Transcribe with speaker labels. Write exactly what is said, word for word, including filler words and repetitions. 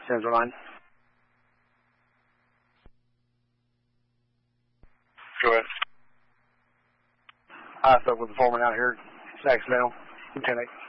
Speaker 1: Central line.
Speaker 2: Go ahead.
Speaker 1: I spoke with the foreman out here. It's accidental. ten eight.